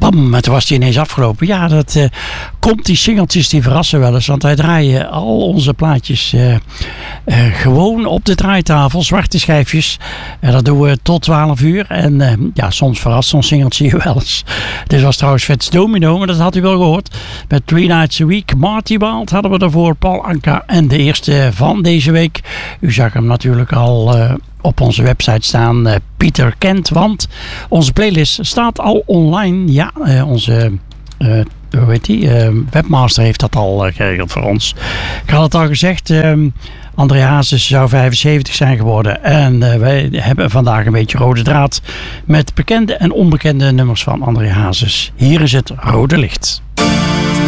bam, en toen was die ineens afgelopen. Ja, dat komt, die singeltjes die verrassen wel eens. Want wij draaien al onze plaatjes gewoon op de draaitafel. Zwarte schijfjes. En dat doen we tot 12 uur. En soms verrast zo'n singeltje wel eens. Dit was trouwens Fats Domino, maar dat had u wel gehoord. Met 3 Nights a Week. Marty Wild hadden we daarvoor. Paul Anka. En de eerste van deze week. U zag hem natuurlijk al op onze website staan. Pieter Kent. Want onze playlist staat al online. Ja, onze webmaster heeft dat al geregeld voor ons. Ik had het al gezegd. André Hazes zou 75 zijn geworden. En wij hebben vandaag een beetje rode draad met bekende en onbekende nummers van André Hazes. Hier is het rode licht.